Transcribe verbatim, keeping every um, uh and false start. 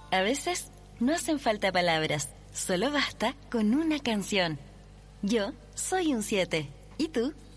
A veces no hacen falta palabras, solo basta con una canción. Yo soy un siete. ¿Y tú?